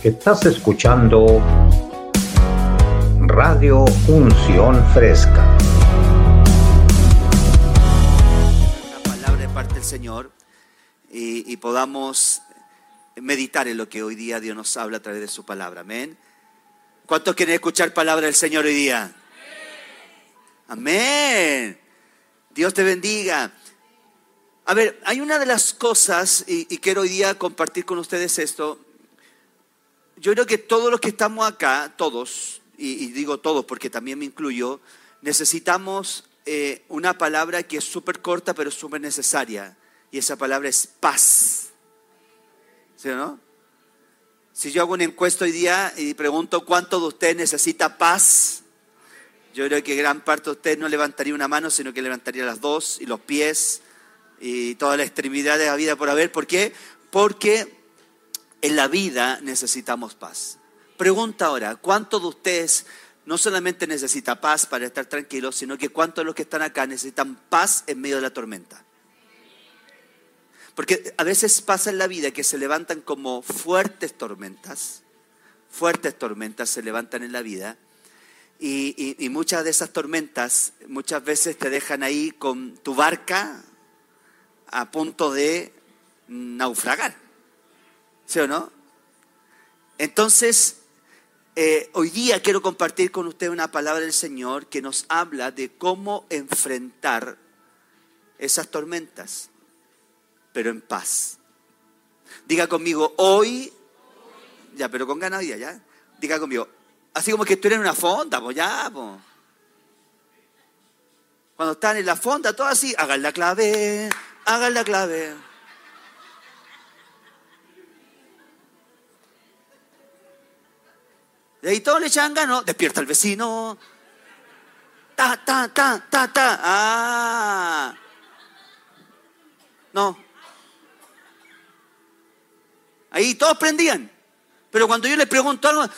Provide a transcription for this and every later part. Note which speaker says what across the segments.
Speaker 1: Estás escuchando Radio Unción Fresca.
Speaker 2: Una palabra de parte del Señor y podamos meditar en lo que hoy día Dios nos habla a través de su palabra. Amén. ¿Cuántos quieren escuchar palabra del Señor hoy día? Amén. Dios te bendiga. A ver, hay una de las cosas, y quiero hoy día compartir con ustedes esto. Yo creo que todos los que estamos acá, todos, y digo todos porque también me incluyo, necesitamos una palabra que es súper corta pero súper necesaria. Y esa palabra es paz. ¿Sí o no? Si yo hago una encuesta hoy día y pregunto cuánto de ustedes necesita paz, yo creo que gran parte de ustedes no levantaría una mano, sino que levantaría las dos y los pies y todas las extremidades de la vida por haber. ¿Por qué? Porque en la vida necesitamos paz. Pregunta ahora, ¿cuántos de ustedes no solamente necesitan paz para estar tranquilos, sino que cuántos de los que están acá necesitan paz en medio de la tormenta? Porque a veces pasa en la vida que se levantan como fuertes tormentas se levantan en la vida y muchas de esas tormentas muchas veces te dejan ahí con tu barca a punto de naufragar, ¿sí o no? Entonces, hoy día quiero compartir con usted una palabra del Señor que nos habla de cómo enfrentar esas tormentas, pero en paz. Diga conmigo, hoy, ya, pero con ganas ya. Diga conmigo, así como que estuviera en una fonda, pues ya, pues. Cuando están en la fonda, todo así, hagan la clave. De ahí todos le echan ganas, despierta el vecino. Ta. Ah. No. Ahí todos prendían. Pero cuando yo les pregunto algo,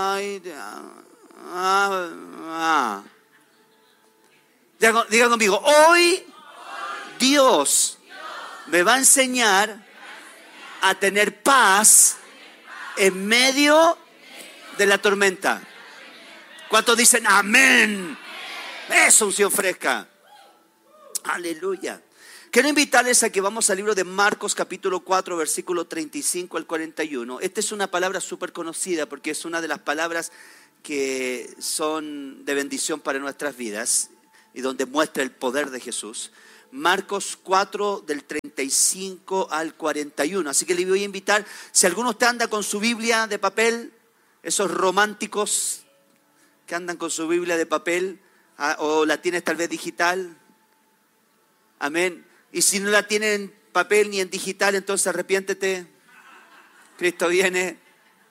Speaker 2: diga conmigo, hoy Dios me va a enseñar a tener paz en medio de la tormenta. ¿Cuántos dicen amén? Es unción fresca. Aleluya. Quiero invitarles a que vamos al libro de Marcos capítulo 4 versículo 35 al 41. Esta es una palabra súper conocida porque es una de las palabras que son de bendición para nuestras vidas y donde muestra el poder de Jesús. Marcos 4 del 35 al 41. Así que le voy a invitar, si alguno de ustedes anda con su Biblia de papel, esos románticos que andan con su Biblia de papel, o la tienes tal vez digital, amén. Y si no la tienen en papel ni en digital, entonces arrepiéntete. Cristo viene.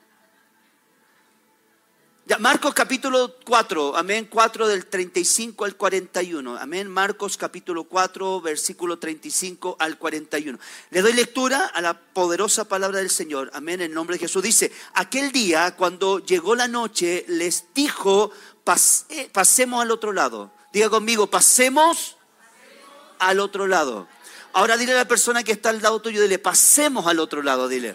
Speaker 2: Ya, Marcos capítulo 4, amén, 4 del 35 al 41. Amén, Marcos capítulo 4, versículo 35 al 41. Le doy lectura a la poderosa palabra del Señor. Amén, en nombre de Jesús. Dice, aquel día cuando llegó la noche, les dijo, pasemos al otro lado. Diga conmigo, pasemos al otro lado. Ahora dile a la persona que está al lado tuyo, dile, pasemos al otro lado, dile.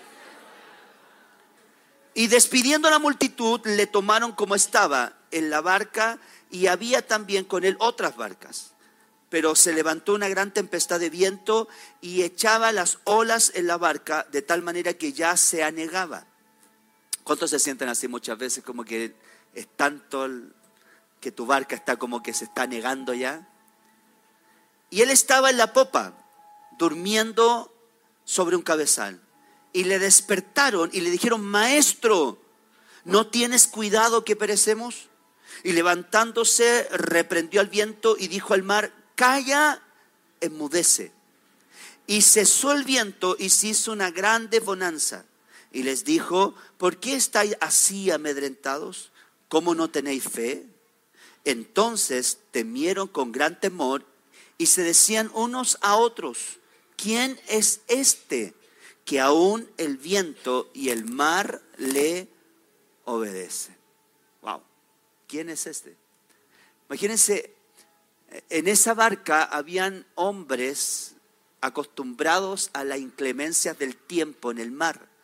Speaker 2: Y despidiendo a la multitud, le tomaron como estaba en la barca y había también con él otras barcas. Pero se levantó una gran tempestad de viento y echaba las olas en la barca de tal manera que ya se anegaba. ¿Cuántos se sienten así muchas veces como que es tanto que tu barca está como que se está anegando ya? Y él estaba en la popa, durmiendo sobre un cabezal. Y le despertaron y le dijeron, maestro, ¿no tienes cuidado que perecemos? Y levantándose, reprendió al viento y dijo al mar, calla, enmudece. Y cesó el viento y se hizo una grande bonanza. Y les dijo, ¿por qué estáis así amedrentados? ¿Cómo no tenéis fe? Entonces temieron con gran temor y se decían unos a otros, ¿quién es este que aún el viento y el mar le obedecen? Wow, ¿quién es este? Imagínense, en esa barca habían hombres acostumbrados a la inclemencia del tiempo en el mar,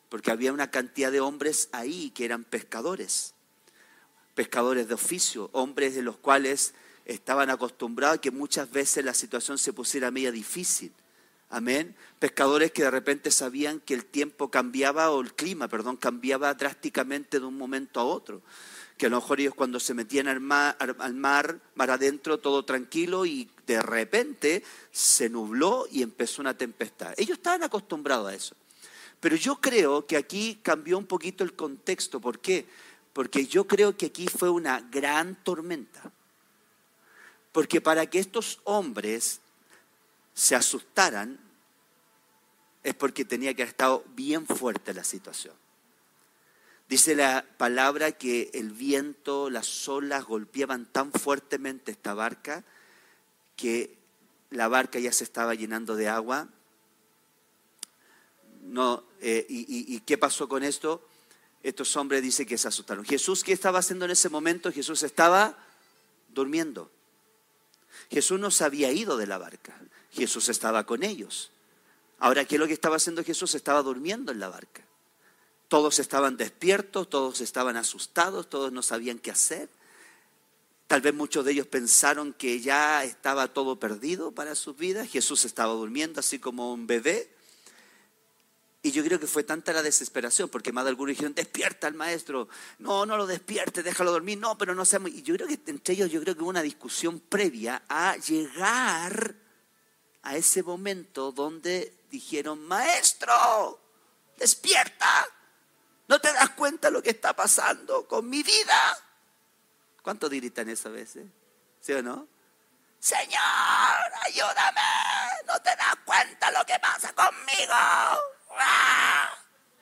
Speaker 2: porque había una cantidad de hombres ahí que eran pescadores de oficio, hombres de los cuales estaban acostumbrados a que muchas veces la situación se pusiera media difícil. Amén. Pescadores que de repente sabían que el tiempo cambiaba, o el clima, perdón, cambiaba drásticamente de un momento a otro. Que a lo mejor ellos cuando se metían al mar adentro, todo tranquilo, y de repente se nubló y empezó una tempestad. Ellos estaban acostumbrados a eso. Pero yo creo que aquí cambió un poquito el contexto. ¿Por qué? Porque yo creo que aquí fue una gran tormenta. Porque para que estos hombres se asustaran es porque tenía que haber estado bien fuerte la situación. Dice la palabra que el viento, las olas golpeaban tan fuertemente esta barca que la barca ya se estaba llenando de agua. ¿Y qué pasó con esto? Estos hombres dicen que se asustaron. Jesús, ¿qué estaba haciendo en ese momento? Jesús estaba durmiendo. Jesús no se había ido de la barca. Jesús estaba con ellos. Ahora, ¿qué es lo que estaba haciendo Jesús? Estaba durmiendo en la barca. Todos estaban despiertos, todos estaban asustados, todos no sabían qué hacer. Tal vez muchos de ellos pensaron que ya estaba todo perdido para sus vidas. Jesús estaba durmiendo así como un bebé. Y yo creo que fue tanta la desesperación, porque más de algunos dijeron, despierta al maestro. No, no lo despierte, déjalo dormir. No, pero no seamos. Y yo creo que entre ellos, hubo una discusión previa a llegar a ese momento donde dijeron, maestro, despierta. ¿No te das cuenta lo que está pasando con mi vida? ¿Cuántos gritan eso a veces? ¿Sí o no? Señor, ayúdame. ¿No te das cuenta lo que pasa conmigo? ¡Ah!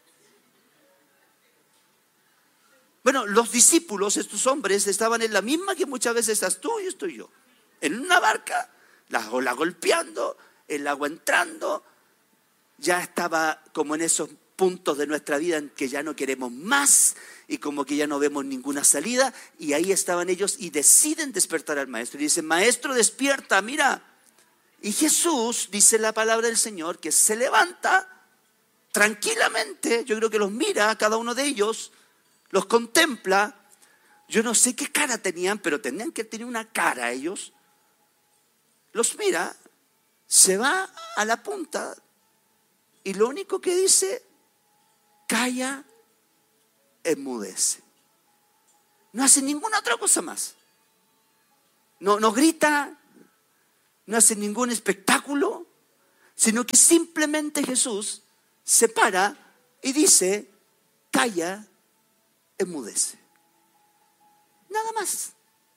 Speaker 2: Bueno, los discípulos, estos hombres, estaban en la misma que muchas veces estás tú y estoy yo. En una barca, la ola golpeando, el agua entrando. Ya estaba como en esos puntos de nuestra vida en que ya no queremos más y como que ya no vemos ninguna salida, y ahí estaban ellos y deciden despertar al maestro y dicen, maestro, despierta, mira. Y Jesús, dice la palabra del Señor, que se levanta tranquilamente. Yo creo que los mira a cada uno de ellos, los contempla. Yo no sé qué cara tenían, pero tenían que tener una cara ellos. Los mira, se va a la punta y lo único que dice, calla, enmudece. No hace ninguna otra cosa más. No grita, no hace ningún espectáculo, sino que simplemente Jesús se para y dice, calla, enmudece. Nada más.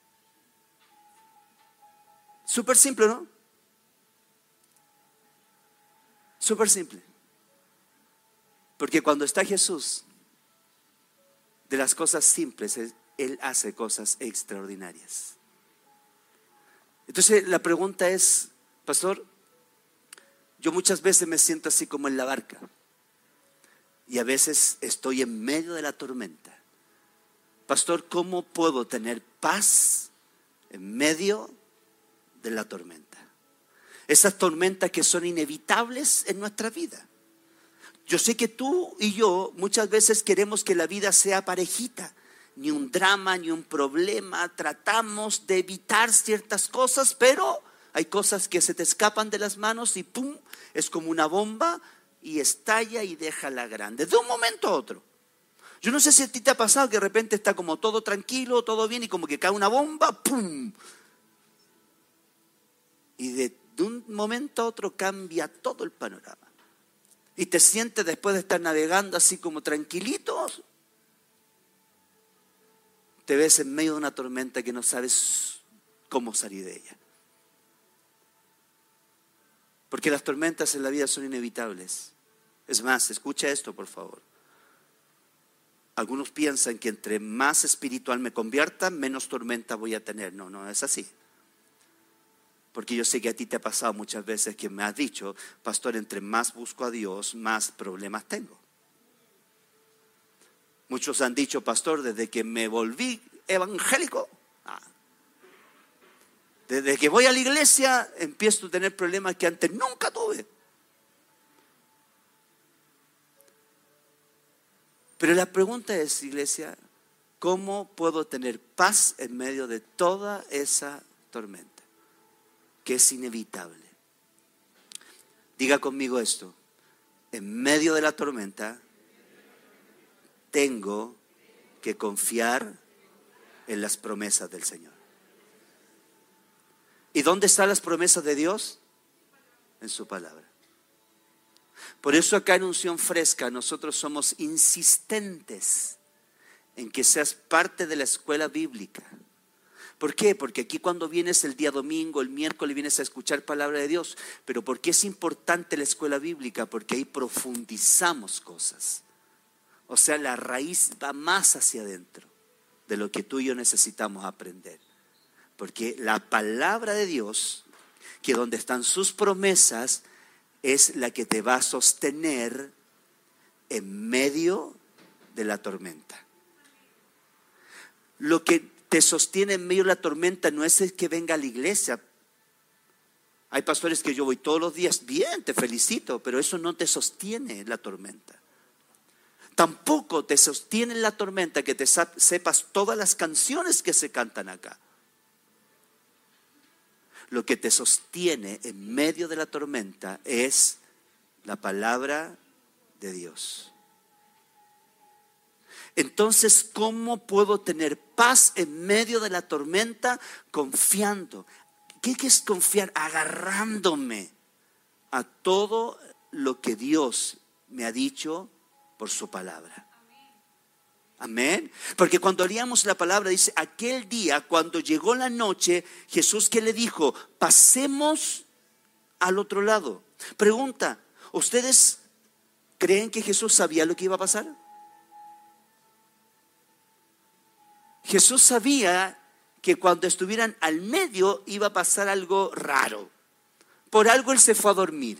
Speaker 2: Súper simple, ¿no? Súper simple. Porque cuando está Jesús, de las cosas simples, Él hace cosas extraordinarias. Entonces la pregunta es, pastor, yo muchas veces me siento así como en la barca. Y a veces estoy en medio de la tormenta. Pastor, ¿cómo puedo tener paz en medio de la tormenta? Esas tormentas que son inevitables en nuestra vida. Yo sé que tú y yo muchas veces queremos que la vida sea parejita. Ni un drama, ni un problema. Tratamos de evitar ciertas cosas, pero hay cosas que se te escapan de las manos y ¡pum! Es como una bomba y estalla y deja la grande. De un momento a otro. Yo no sé si a ti te ha pasado que de repente está como todo tranquilo, todo bien y como que cae una bomba, ¡pum! Y de un momento a otro cambia todo el panorama. Y te sientes después de estar navegando así como tranquilitos, te ves en medio de una tormenta que no sabes cómo salir de ella. Porque las tormentas en la vida son inevitables. Es más, escucha esto por favor. Algunos piensan que entre más espiritual me convierta, menos tormenta voy a tener. No, no es así. Porque yo sé que a ti te ha pasado muchas veces que me has dicho, pastor, entre más busco a Dios, más problemas tengo. Muchos han dicho, pastor, desde que me volví evangélico, desde que voy a la iglesia, empiezo a tener problemas que antes nunca tuve. Pero la pregunta es, iglesia, ¿cómo puedo tener paz en medio de toda esa tormenta que es inevitable? Diga conmigo esto: en medio de la tormenta tengo que confiar en las promesas del Señor. ¿Y dónde están las promesas de Dios? En su palabra. Por eso acá en Unción Fresca nosotros somos insistentes en que seas parte de la escuela bíblica. ¿Por qué? Porque aquí cuando vienes el día domingo, el miércoles vienes a escuchar palabra de Dios. Pero ¿por qué es importante la escuela bíblica? Porque ahí profundizamos cosas. O sea, la raíz va más hacia adentro de lo que tú y yo necesitamos aprender. Porque la palabra de Dios, que donde están sus promesas, es la que te va a sostener en medio de la tormenta. Lo que te sostiene en medio de la tormenta no es el que venga a la iglesia. Hay pastores que yo voy todos los días, bien, te felicito, pero eso no te sostiene en la tormenta. Tampoco te sostiene en la tormenta que te sepas todas las canciones que se cantan acá. Lo que te sostiene en medio de la tormenta es la palabra de Dios. Entonces, ¿cómo puedo tener paz en medio de la tormenta? Confiando. ¿Qué es confiar? Agarrándome a todo lo que Dios me ha dicho por su palabra. Amén. Porque cuando leíamos la palabra dice, aquel día cuando llegó la noche, Jesús, ¿qué le dijo? Pasemos al otro lado. Pregunta, ¿ustedes creen que Jesús sabía lo que iba a pasar? Jesús sabía que cuando estuvieran al medio iba a pasar algo raro. Por algo Él se fue a dormir.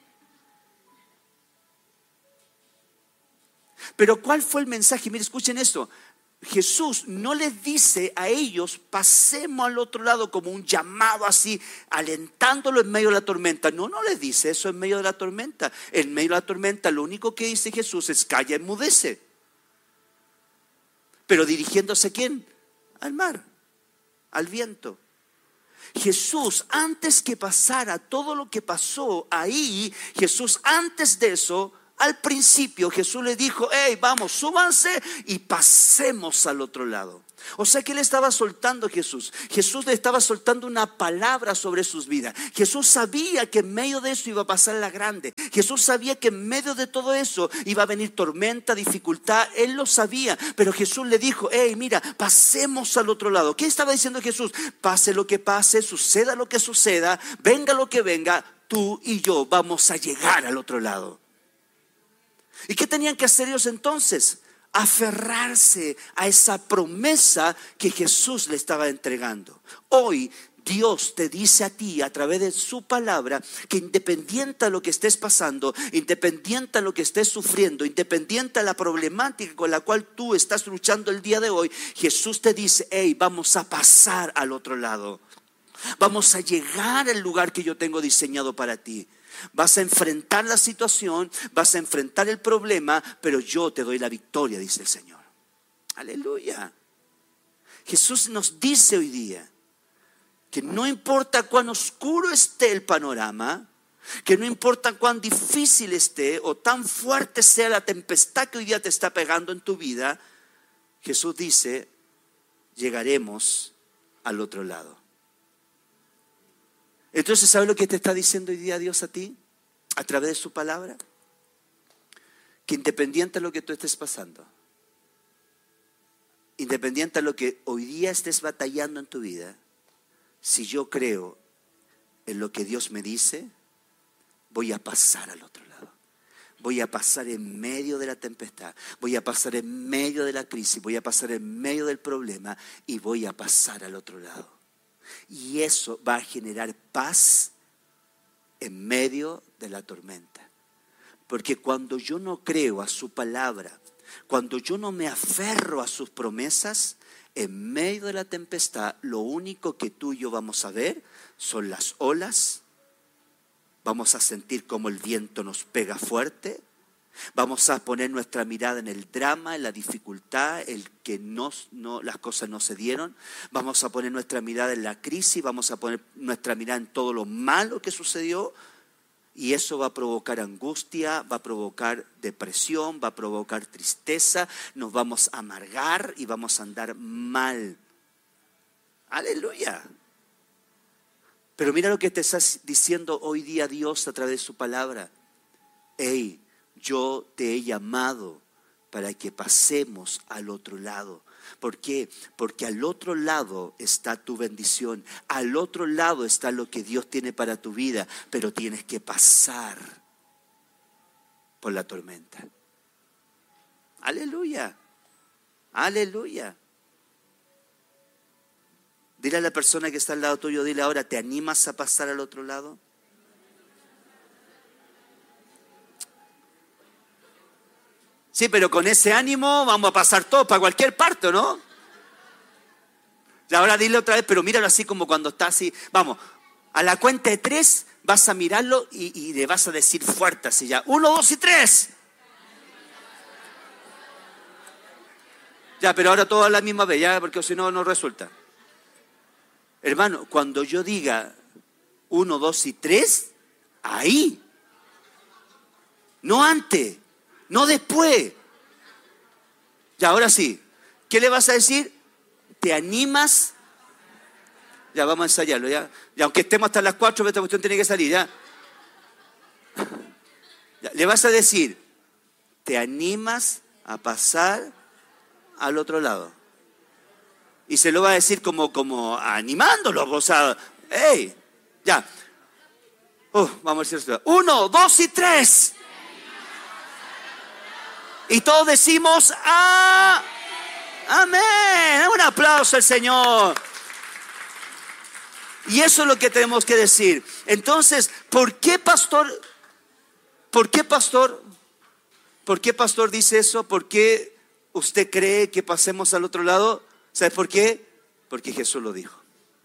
Speaker 2: Pero ¿cuál fue el mensaje? Mire, escuchen esto. Jesús no les dice a ellos, pasemos al otro lado, como un llamado así, alentándolo en medio de la tormenta. No les dice eso en medio de la tormenta. En medio de la tormenta lo único que dice Jesús es calla, enmudece. Pero dirigiéndose ¿a quién? Al mar, al viento. Jesús, antes que pasara todo lo que pasó ahí, Jesús antes de eso, al principio Jesús le dijo, hey, vamos, súbanse y pasemos al otro lado. O sea que le estaba soltando Jesús. Jesús le estaba soltando una palabra sobre sus vidas. Jesús sabía que en medio de eso iba a pasar la grande. Jesús sabía que en medio de todo eso iba a venir tormenta, dificultad. Él lo sabía, pero Jesús le dijo, hey, mira, pasemos al otro lado. ¿Qué estaba diciendo Jesús? Pase lo que pase, suceda lo que suceda, venga lo que venga, tú y yo vamos a llegar al otro lado. ¿Y qué tenían que hacer ellos entonces? Aferrarse a esa promesa que Jesús le estaba entregando. Hoy Dios te dice a ti a través de su palabra que independiente a lo que estés pasando, independiente a lo que estés sufriendo, independiente a la problemática con la cual tú estás luchando el día de hoy, Jesús te dice, hey, vamos a pasar al otro lado. Vamos a llegar al lugar que yo tengo diseñado para ti. Vas a enfrentar la situación, vas a enfrentar el problema, pero yo te doy la victoria, dice el Señor. Aleluya. Jesús nos dice hoy día que no importa cuán oscuro esté el panorama, que no importa cuán difícil esté o tan fuerte sea la tempestad que hoy día te está pegando en tu vida, Jesús dice, llegaremos al otro lado. Entonces, ¿sabes lo que te está diciendo hoy día Dios a ti? A través de su palabra. Que independiente de lo que tú estés pasando, independiente de lo que hoy día estés batallando en tu vida, si yo creo en lo que Dios me dice, voy a pasar al otro lado. Voy a pasar en medio de la tempestad, voy a pasar en medio de la crisis, voy a pasar en medio del problema y voy a pasar al otro lado. Y eso va a generar paz en medio de la tormenta. Porque cuando yo no creo a su palabra, cuando yo no me aferro a sus promesas, en medio de la tempestad, lo único que tú y yo vamos a ver son las olas. Vamos a sentir como el viento nos pega fuerte Vamos a poner nuestra mirada en el drama, en la dificultad, las cosas no se dieron. Vamos a poner nuestra mirada en la crisis, vamos a poner nuestra mirada en todo lo malo que sucedió. Y eso va a provocar angustia, va a provocar depresión, va a provocar tristeza. Nos vamos a amargar y vamos a andar mal. ¡Aleluya! Pero mira lo que te está diciendo hoy día Dios a través de su palabra. Hey, yo te he llamado para que pasemos al otro lado. ¿Por qué? Porque al otro lado está tu bendición. Al otro lado está lo que Dios tiene para tu vida. Pero tienes que pasar por la tormenta. Aleluya. Aleluya. Dile a la persona que está al lado tuyo, dile ahora, ¿te animas a pasar al otro lado? Sí, pero con ese ánimo vamos a pasar todos para cualquier parte, ¿no? Y ahora dile otra vez, pero míralo así como cuando está así. Vamos, a la cuenta de 3 vas a mirarlo y le vas a decir fuerte así ya. 1, 2 y 3. Ya, pero ahora todo a la misma vez, ya, porque si no, no resulta. Hermano, cuando yo diga 1, 2 y 3, ahí. No antes. No después. Ya, ahora sí. ¿Qué le vas a decir? ¿Te animas? Ya, vamos a ensayarlo, ya. Y aunque estemos hasta las 4, esta cuestión tiene que salir, ya. Ya. Le vas a decir, ¿te animas a pasar al otro lado? Y se lo va a decir como animándolo, o sea, ¡hey! Ya. Vamos a decir 1, 2 y 3. Y todos decimos, amén. Un aplauso al Señor. Y eso es lo que tenemos que decir. Entonces, ¿por qué pastor dice eso? ¿Por qué usted cree que pasemos al otro lado? ¿Sabe por qué? Porque Jesús lo dijo.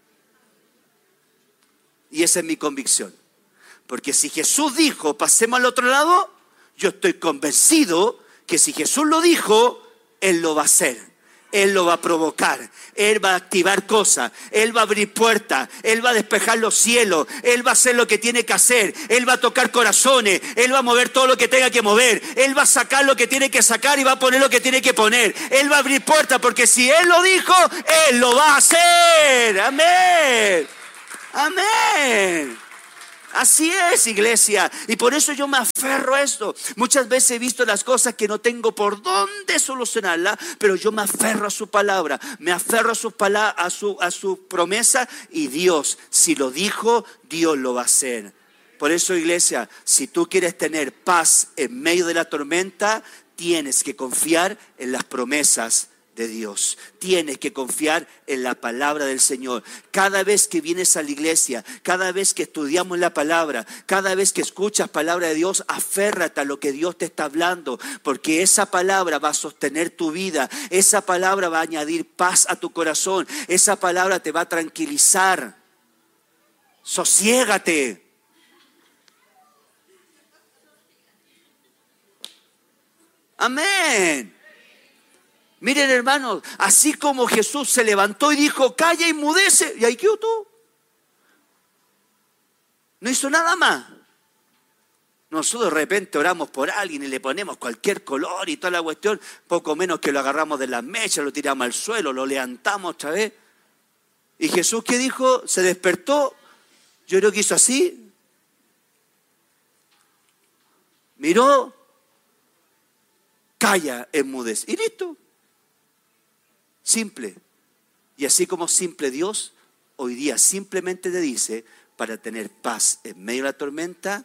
Speaker 2: Y esa es mi convicción. Porque si Jesús dijo, pasemos al otro lado, yo estoy convencido que si Jesús lo dijo, Él lo va a hacer. Él lo va a provocar. Él va a activar cosas. Él va a abrir puertas. Él va a despejar los cielos. Él va a hacer lo que tiene que hacer. Él va a tocar corazones. Él va a mover todo lo que tenga que mover. Él va a sacar lo que tiene que sacar y va a poner lo que tiene que poner. Él va a abrir puertas porque si Él lo dijo, Él lo va a hacer. Amén. Amén. Así es, iglesia. Y por eso yo me aferro a esto. Muchas veces he visto las cosas que no tengo por dónde solucionarlas, pero yo me aferro a su palabra. Me aferro a su promesa. Y Dios, si lo dijo, Dios lo va a hacer. Por eso, iglesia, si tú quieres tener paz en medio de la tormenta, tienes que confiar en las promesas de Dios. Tienes que confiar en la palabra del Señor. Cada vez que vienes a la iglesia, cada vez que estudiamos la palabra, cada vez que escuchas palabra de Dios, aférrate a lo que Dios te está hablando, porque esa palabra va a sostener tu vida. Esa palabra va a añadir paz a tu corazón. Esa palabra te va a tranquilizar. Sosiégate. Amén. Miren, hermanos, así como Jesús se levantó y dijo, calla y mudece, y ahí quedó todo. No hizo nada más. Nosotros de repente oramos por alguien y le ponemos cualquier color y toda la cuestión, poco menos que lo agarramos de las mechas, lo tiramos al suelo, lo levantamos otra vez. Y Jesús, ¿qué dijo? Se despertó, yo creo que hizo así, miró, calla, enmudece, y listo. Simple. Y así como simple Dios, hoy día simplemente te dice, para tener paz en medio de la tormenta,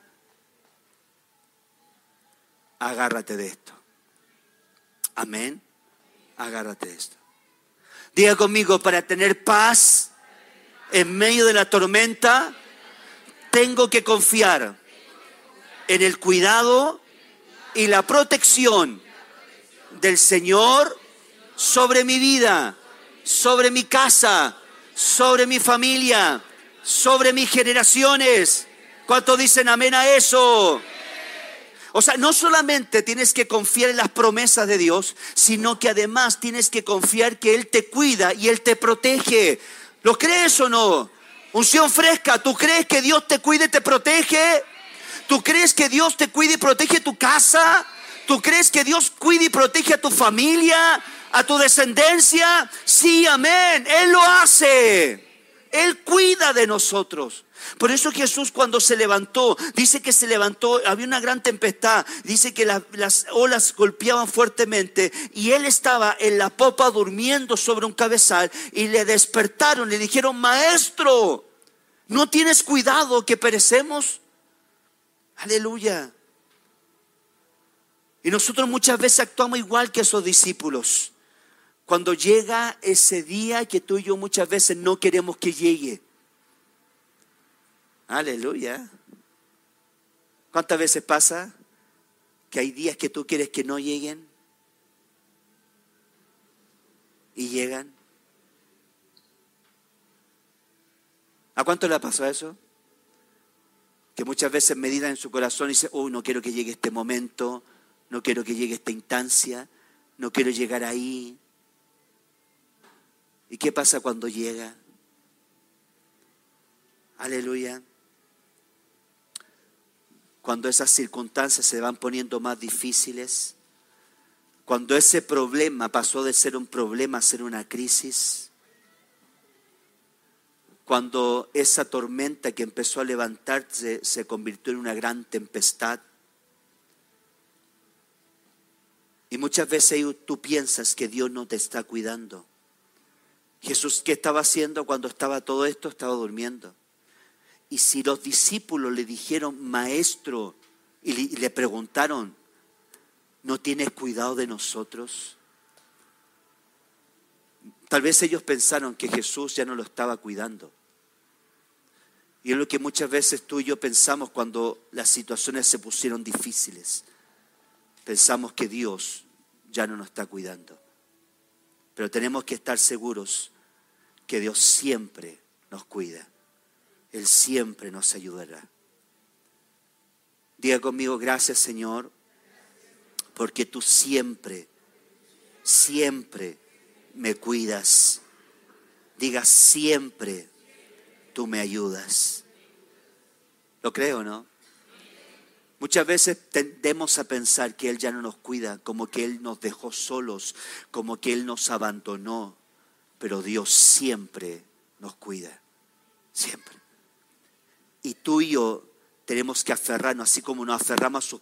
Speaker 2: agárrate de esto. Amén. Agárrate de esto. Diga conmigo, para tener paz en medio de la tormenta, tengo que confiar en el cuidado y la protección del Señor sobre mi vida, sobre mi casa, sobre mi familia, sobre mis generaciones. ¿Cuántos dicen amén a eso? O sea, no solamente tienes que confiar en las promesas de Dios, sino que además tienes que confiar que Él te cuida y Él te protege. ¿Lo crees o no? Unción fresca, ¿tú crees que Dios te cuida y te protege? ¿Tú crees que Dios te cuida y protege tu casa? ¿Tú crees que Dios cuida y protege a tu familia, a tu descendencia? Sí, amén. Él lo hace. Él cuida de nosotros. Por eso Jesús cuando se levantó, dice que se levantó, había una gran tempestad, dice que las olas golpeaban fuertemente y Él estaba en la popa durmiendo sobre un cabezal y le despertaron, le dijeron: Maestro, ¿no tienes cuidado que perecemos? Aleluya. Y nosotros muchas veces actuamos igual que esos discípulos. Cuando llega ese día que tú y yo muchas veces no queremos que llegue. Aleluya. ¿Cuántas veces pasa que hay días que tú quieres que no lleguen y llegan? ¿A cuánto le ha pasado eso? Que muchas veces medita en su corazón y dice: uy, no quiero que llegue este momento, no quiero que llegue esta instancia, no quiero llegar ahí. ¿Y qué pasa cuando llega? Aleluya. Cuando esas circunstancias se van poniendo más difíciles, cuando ese problema pasó de ser un problema a ser una crisis, cuando esa tormenta que empezó a levantarse se convirtió en una gran tempestad. Y muchas veces tú piensas que Dios no te está cuidando. Jesús, ¿qué estaba haciendo cuando estaba todo esto? Estaba durmiendo. Y si los discípulos le dijeron: Maestro, y le preguntaron: ¿no tienes cuidado de nosotros? Tal vez ellos pensaron que Jesús ya no lo estaba cuidando. Y es lo que muchas veces tú y yo pensamos cuando las situaciones se pusieron difíciles. Pensamos que Dios ya no nos está cuidando. Pero tenemos que estar seguros que Dios siempre nos cuida. Él siempre nos ayudará. Diga conmigo: gracias, Señor, porque tú siempre, siempre me cuidas. Diga: siempre tú me ayudas. ¿Lo creo, no? Muchas veces tendemos a pensar que Él ya no nos cuida, como que Él nos dejó solos, como que Él nos abandonó. Pero Dios siempre nos cuida, siempre. Y tú y yo tenemos que aferrarnos, así como nos aferramos